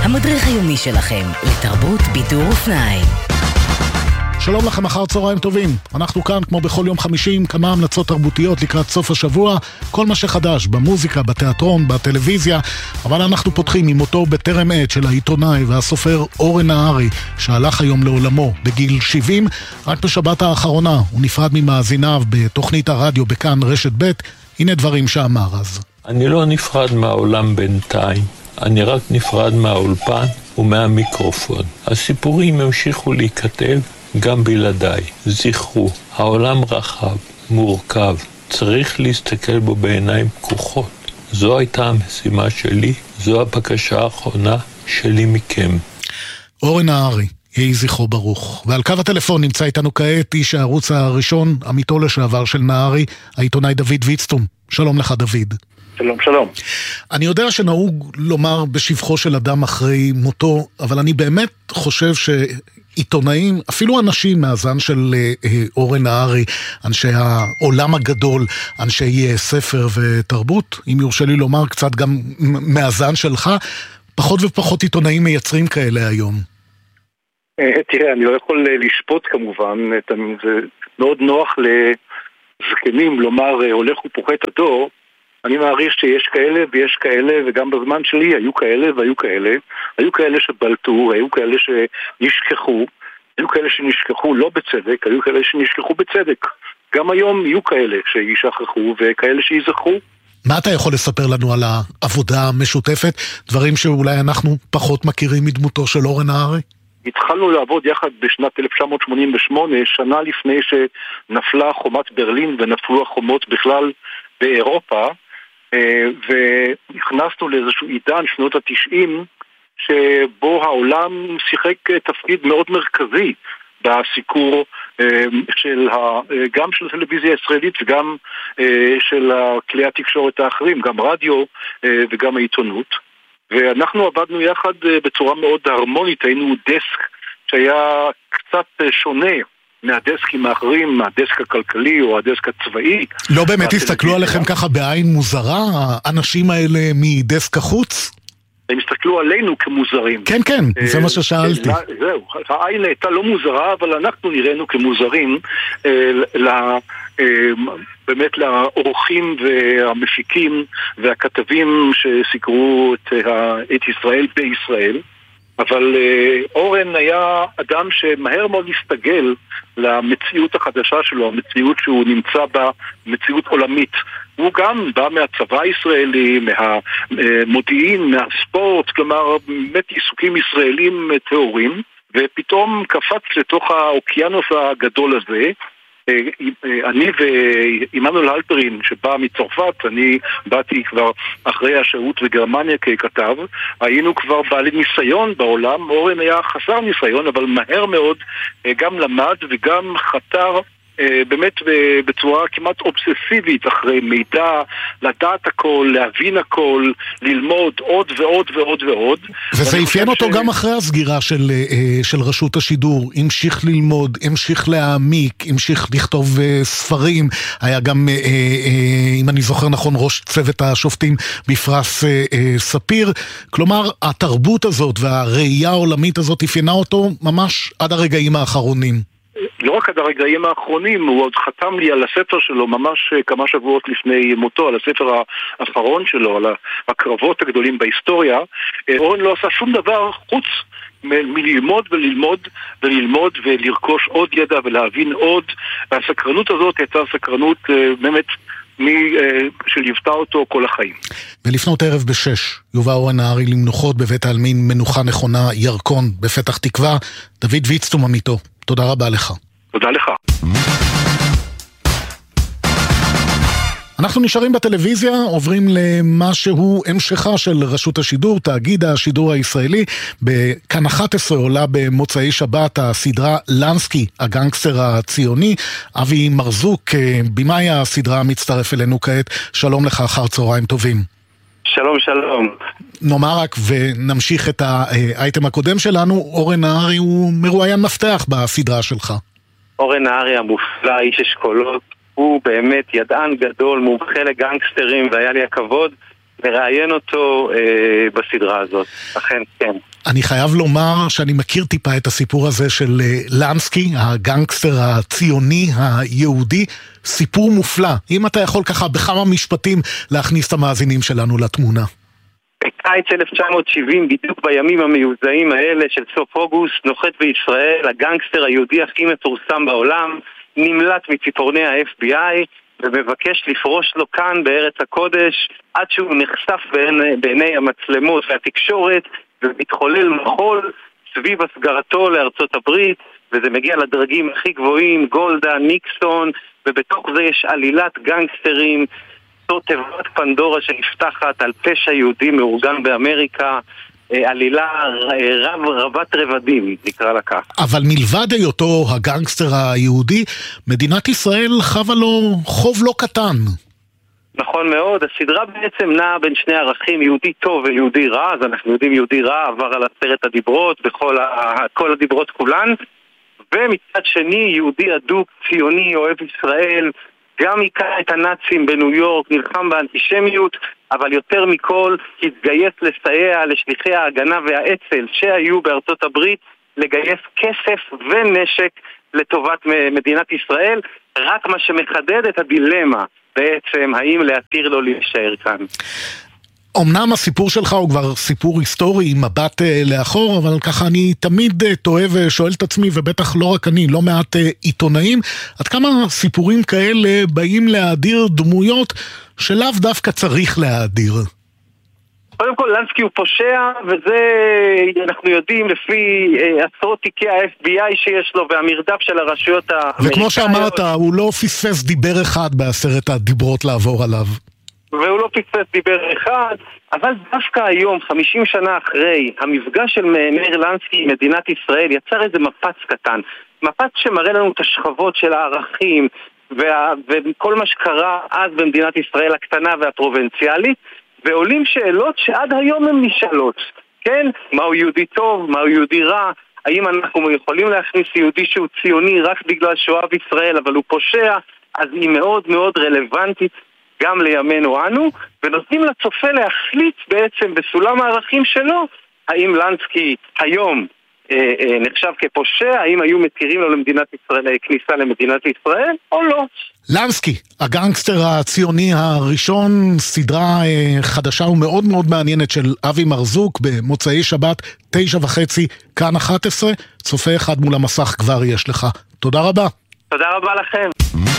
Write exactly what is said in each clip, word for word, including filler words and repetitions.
המדריך היומי שלכם לתרבות, בידור ופנאי. שלום לכם, אחר צהריים טובים. אנחנו כאן כמו בכל יום חמישי עם כמה המלצות תרבותיות לקראת סוף השבוע, כל מה שחדש במוזיקה, בתיאטרון, בטלוויזיה, אבל אנחנו פותחים עם אותו בטרם עת של העיתונאי והסופר אורן נהרי, שהלך היום לעולמו בגיל שבעים. רק בשבת האחרונה הוא נפרד ממאזיניו בתוכנית הרדיו בכאן רשת ב'. הנה דברים שאמר אז. אני לא נפרד מהעולם בינתיים, אני רק נפרד מהאולפן ומהמיקרופון. הסיפורים המשיכו להיכתב גם בלעדיי. זכרו, העולם רחב, מורכב, צריך להסתכל בו בעיניים פקוחות. זו הייתה המשימה שלי, זו הבקשה האחרונה שלי מכם. אורן נהרי, יהי זכרו ברוך. ועל קו הטלפון נמצא איתנו כעת איש הערוץ הראשון, עמיתו לשעבר של נהרי, העיתונאי דוד ויצטום. שלום לך דוד. שלום, שלום. אני יודע שנהוג לומר בשבחו של אדם אחרי מותו, אבל אני באמת חושב שעיתונאים, אפילו אנשים מהזן של אורן נהרי, אנשי העולם הגדול, אנשי ספר ותרבות, אם יורשה לי לומר קצת גם מהזן שלך, פחות ופחות עיתונאים מייצרים כאלה היום. תראה, אני לא יכול לשפוט כמובן, זה מאוד נוח לזקנים לומר הולך ופוחת הדור. אני מעריך שיש כאלה ויש כאלה, וגם בזמן שלי היו כאלה והיו כאלה. היו כאלה שבלטו, היו כאלה שנשכחו, היו כאלה שנשכחו לא בצדק, היו כאלה שנשכחו בצדק. גם היום יהיו כאלה שישכחו וכאלה שיזכרו. מה אתה יכול לספר לנו על העבודה המשותפת? דברים שאולי אנחנו פחות מכירים מדמותו של אורן נהרי? התחלנו לעבוד יחד בשנת אלף תשע מאות שמונים ושמונה, שנה לפני שנפלה חומת ברלין ונפלו החומות בכלל באירופה, ונכנסנו לאיזשהו עידן שנות התשעים שבו העולם שיחק תפקיד מאוד מרכזי בסיקור של גם של הטלוויזיה הישראלית וגם של כלי התקשורת האחרים, גם רדיו וגם העיתונות. ואנחנו עבדנו יחד בצורה מאוד הרמונית. היינו דסק שהיה קצת שונה מהדסקים האחרים, מהדסק הכלכלי או הדסק הצבאי. לא באמת הסתכלו עליכם ככה בעין מוזרה, האנשים האלה מדסק החוץ? הם הסתכלו עלינו כמוזרים. כן, כן, זה מה ששאלתי. זהו, העין הייתה לא מוזרה, אבל אנחנו נראינו כמוזרים, באמת לאורחים והמפיקים והכתבים שסיקרו את ישראל בישראל. אבל אורן היה אדם שמהר מאוד הסתגל למציאות החדשה שלו, המציאות שהוא נמצא בה, מציאות עולמית. הוא גם בא מהצבא הישראלי, מהמודיעין, מהספורט, כלומר באמת עיסוקים ישראלים טהורים, ופתאום קפץ לתוך האוקיינוס הגדול הזה. אני ואימנואל הלפרין שבא מצרפת, אני באתי כבר אחרי השירות בגרמניה ככתב, היינו כבר בעלי ניסיון בעולם. אורן היה חסר ניסיון, אבל מהר מאוד גם למד וגם חתר באמת בצורה כמעט אובססיבית אחרי מידע, לדעת הכל, להבין הכל, ללמוד עוד ועוד ועוד ועוד. וזה אפיין אותו ש... גם אחרי הסגירה של, של רשות השידור, המשיך ללמוד, המשיך להעמיק, המשיך לכתוב ספרים, היה גם, אם אני זוכר נכון, ראש צוות השופטים בפרס ספיר. כלומר, התרבות הזאת והראייה העולמית הזאת אפיינה אותו ממש עד הרגעים האחרונים. לא רק עד הרגעים האחרונים, הוא עוד חתם לי על הספר שלו ממש כמה שבועות לפני מותו, על הספר האחרון שלו, על הקרבות הגדולים בהיסטוריה. אורן לא עשה שום דבר חוץ מ- מללמוד וללמוד וללמוד ולרכוש עוד ידע ולהבין עוד. והסקרנות הזאת הייתה סקרנות באמת מי שליוותה אותו כל החיים. ולפנות ערב בשש יובא אורן נהרי למנוחות בבית העלמין מנוחה נכונה ירקון בפתח תקווה. דוד ויצטום עמיתו, תודה רבה לך. תודה לך. אנחנו נשארים בטלוויזיה, עוברים למשהו המשכה של רשות השידור, תאגיד השידור הישראלי. בכאן אחת עשרה עולה במוצאי שבת הסדרה לנסקי, הגנגסטר הציוני. אבי מרזוק, במאי הסדרה, מצטרף אלינו כעת. שלום לך, אחר צהריים טובים. שלום, שלום. נאמר רק ונמשיך את האייטם הקודם שלנו. אורן נהרי הוא מרואיין מפתח בסדרה שלך. אורן נהרי המופלא, איש אשכולות, הוא באמת ידען גדול, מומחה לגנגסטרים, והיה לי הכבוד לראיין אותו אה, בסדרה הזאת. אכן, כן. אני חייב לומר שאני מכיר טיפה את הסיפור הזה של לנסקי, הגנגסטר הציוני היהודי, סיפור מופלא. אם אתה יכול ככה בכמה משפטים להכניס את המאזינים שלנו לתמונה. בקיץ אלף תשע מאות שבעים, בדיוק בימים המיוזעים האלה של סוף אוגוסט, נוחת בישראל הגנגסטר היהודי הכי מפורסם בעולם, נמלט מציפורני ה-אף בי איי ומבקש לפרוש לו כאן בארץ הקודש, עד שהוא נחשף בעיני, בעיני המצלמות והתקשורת, ומתחולל מחול סביב הסגרתו לארצות הברית, וזה מגיע לדרגים הכי גבוהים, גולדה, ניקסון, ובתוך זה יש עלילת גנגסטרים, זו תיבת פנדורה שנפתחת על פשע יהודי מאורגן באמריקה, עלילה רב, רבת רבדים, נקרא לה כך. אבל מלבד היותו הגנגסטר היהודי, מדינת ישראל חווה לו חוב לא קטן. נכון מאוד, הסדרה בעצם נעה בין שני ערכים, יהודי טוב ויהודי רע, אז אנחנו יודעים יהודי רע עבר על עשרת הדיברות, בכל ה... כל הדיברות כולן, ומצד שני יהודי אדוק, ציוני, אוהב ישראל, גם היכה את הנאצים בניו יורק, נלחם באנטישמיות, אבל יותר מכל התגייס לסייע לשליחי ההגנה והאצ"ל שהיו בארצות הברית, לגייס כסף ונשק לטובת מדינת ישראל, רק מה שמחדד את הדילמה בעצם, האם להתיר לו להישאר כאן. אמנם הסיפור שלך הוא כבר סיפור היסטורי עם מבט לאחור, אבל ככה אני תמיד טועה ושואל את עצמי, ובטח לא רק אני, לא מעט עיתונאים, עד כמה סיפורים כאלה באים להאדיר דמויות שלאו דווקא צריך להאדיר. קודם כל, לנסקי הוא פושע, וזה אנחנו יודעים לפי אה, עשרות תיקי ה-אף בי איי שיש לו, והמרדף של הרשויות האמריקאיות. וכמו שאמרת, הוא לא פספס דיבר אחד בעשרת הדיברות לעבור עליו. והוא לא פספס דיבר אחד, אבל דווקא היום, חמישים שנה אחרי, המפגש של מאיר לנסקי עם מדינת ישראל יצר איזה מפץ קטן. מפץ שמראה לנו את השכבות של הערכים, וה, וכל מה שקרה אז במדינת ישראל הקטנה והפרובינציאלית, ועולים שאלות שעד היום הן נשאלות, כן? מהו יהודי טוב, מהו יהודי רע, האם אנחנו יכולים להכניס יהודי שהוא ציוני רק בגלל שהוא אוהב ישראל אבל הוא פושע, אז היא מאוד מאוד רלוונטית גם לימינו אנו, ונותנים לצופה להחליט בעצם בסולם הערכים שלו, האם לנסקי היום אה, אה, נחשב כפושע, האם היו מתירים לו למדינת ישראל, כניסה למדינת ישראל או לא. לנסקי, הגנגסטר הציוני הראשון, סדרה אה, חדשה ומאוד מאוד מעניינת של אבי מרזוק במוצאי שבת, תשע וחצי, כאן אחת עשרה, צופה אחד מול המסך כבר יש לך. תודה רבה. תודה רבה לכם.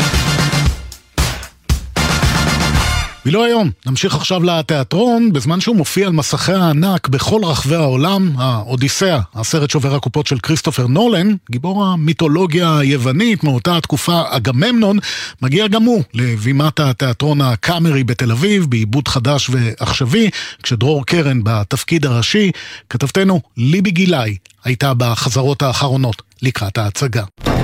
ולא היום, נמשיך עכשיו לתיאטרון, בזמן שהוא מופיע על מסכי הענק בכל רחבי העולם, האודיסאה, הסרט שובר הקופות של כריסטופר נולן, גיבור המיתולוגיה היוונית מאותה התקופה אגממנון, מגיע גם הוא לבימת התיאטרון הקאמרי בתל אביב, בעיבוד חדש ועכשווי, כשדרור קרן בתפקיד הראשי, כתבתנו ליבי גילאי, הייתה בחזרות האחרונות לקראת ההצגה.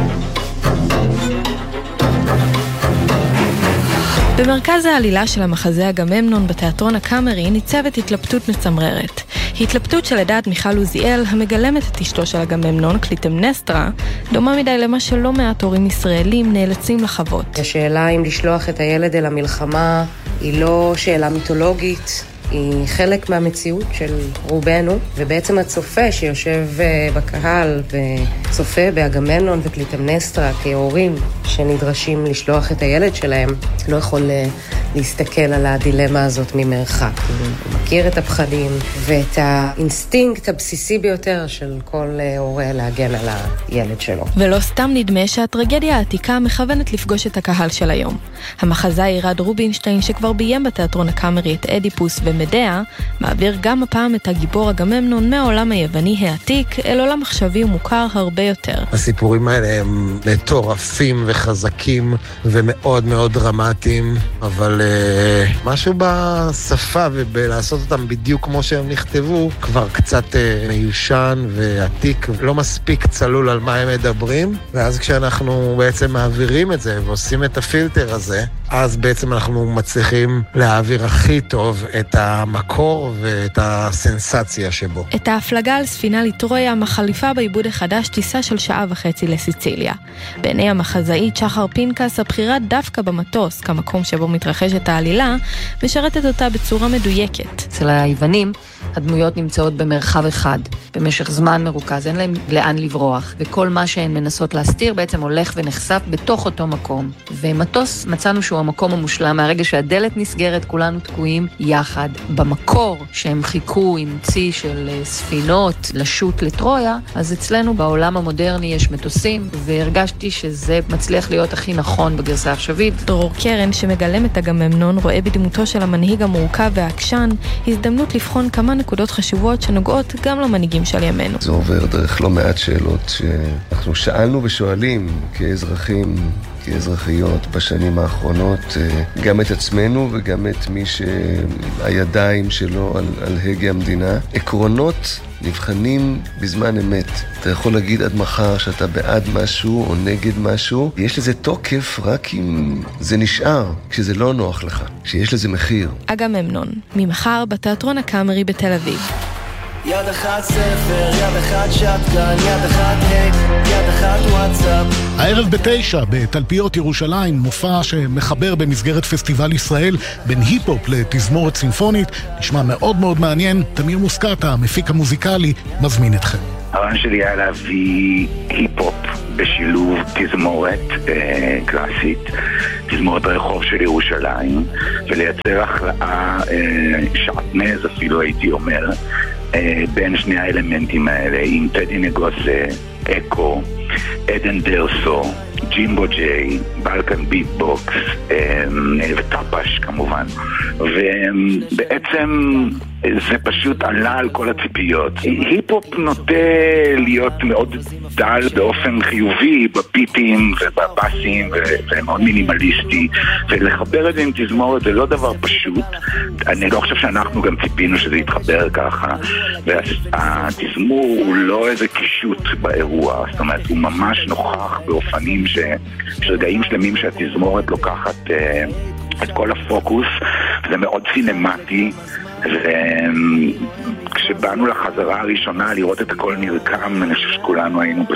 במרכז העלילה של המחזה אגממנון בתיאטרון הקאמרי ניצבת התלבטות מצמררת. התלבטות שלדעת מיכל עוזיאל המגלמת את אשתו של אגממנון, קליטמנסטרה, דומה מדי למה שלא מעט הורים ישראלים נאלצים לחוות. השאלה אם לשלוח את הילד אל המלחמה היא לא שאלה מיתולוגית, היא חלק מהמציאות של רובנו, ובעצם הצופה שיושב בקהל וצופה באגממנון וקליטמנסטרה כהורים שנדרשים לשלוח את הילד שלהם, לא יכול להסתכל על הדילמה הזאת ממרחק. הוא מכיר את הפחדים ואת האינסטינקט הבסיסי ביותר של כל הורה להגן על הילד שלו. ולא סתם נדמה שהטרגדיה העתיקה מכוונת לפגוש את הקהל של היום. המחזאי רד רובינשטיין, שכבר ביים בתיאטרון הקאמרי את אדיפוס ומדע, מעביר גם הפעם את הגיבור אגממנון מהעולם היווני העתיק אל עולם מחשבי ומוכר הרבה יותר. הסיפורים האלה הם מטורפים וחזקים ומאוד מאוד דרמטיים, אבל uh, משהו בשפה ובלעשות אותם בדיוק כמו שהם נכתבו כבר קצת uh, מיושן ועתיק, לא מספיק צלול על מה הם מדברים, ואז כשאנחנו בעצם מעבירים את זה ועושים את הפילטר הזה, אז בעצם אנחנו מצליחים להעביר הכי טוב את המקור ואת הסנסציה שבו. את ההפלגה על ספינה לטרויה מחליפה בעיבוד החדש טיסה של שעה וחצי לסיציליה. בעיני המחזאית שחר פינקס, הבחירה דווקא במטוס, כמקום שבו מתרחשת העלילה, משרתת אותה בצורה מדויקת. אצל היוונים הדמויות נמצאות במרחב אחד, במשך זמן מרוכז, אין להם לאן לברוח, וכל מה שהן מנסות להסתיר בעצם הולך ונחשף בתוך אותו מקום. ומטוס מצאנו שהוא המקום המושלם, מהרגע שהדלת נסגרת, כולנו תקועים יחד. במקור שהם חיכו עם צי של ספינות לשוט לטרויה, אז אצלנו בעולם המודרני יש מטוסים, והרגשתי שזה מצליח להיות הכי נכון בגרסה העכשווית. דרור קרן, שמגלם את אגממנון, רואה בדמותו של המנהיג המורכב והעקשן הזדמנות לבחון כמה נקודות חשובות שנוגעות גם למנהיגים של ימינו. זה עובר דרך לא מעט שאלות שאנחנו שאלנו ושואלים כאזרחים, כאזרחיות בשנים האחרונות, גם את עצמנו וגם את מי שהידיים שלו על, על הגה המדינה. עקרונות נבחנים בזמן אמת. אתה יכול להגיד עד מחר שאתה בעד משהו או נגד משהו. יש לזה תוקף רק אם זה נשאר, כשזה לא נוח לך, כשיש לזה מחיר. אגממנון, ממחר בתיאטרון הקאמרי בתל אביב. יד אחת ספר, יד אחת שטגן, יד אחת הק, יד אחת וואטסאפ. הערב בתשע בתלפיות ירושלים, מופע שמחבר במסגרת פסטיבל ישראל בין היפ-הופ לתזמורת סימפונית. נשמע מאוד מאוד מעניין. תמיר מוסקת, המפיק המוזיקלי, מזמין אתכם. הרעיון שלי היה להביא היפ-הופ בשילוב תזמורת אה, קלאסית, תזמורת הרחוב של ירושלים, ולייצר החלאה אה, שעטנז אפילו הייתי אומר, אה, בין שני האלמנטים האלה, עם טדי נגוסה, אקו, עדן דרסו, ג'ימבו ג'יי, בלקן ביטבוקס וטאפש כמובן. ובעצם זה פשוט עלה על כל הציפיות. היפ-הופ נוטה להיות מאוד דל באופן חיובי בביטים ובבאסים ומאוד מינימליסטי, ולחבר את זה עם תזמורת זה לא דבר פשוט. אני לא חושב שאנחנו גם ציפינו שזה יתחבר ככה, והתזמור הוא לא איזה קישוט באירוע, זאת אומרת הוא ממש נוכח באופנים ש... שרגעים שלמים שהתזמורת לוקחת uh, את כל הפוקוס, זה מאוד סינמטי, וכשבאנו לחזרה הראשונה לראות את הכל נרקם, אני חושב שכולנו היינו